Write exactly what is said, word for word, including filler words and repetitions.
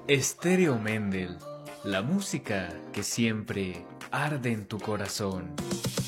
Estéreo Mendel, la música que siempre arde en tu corazón.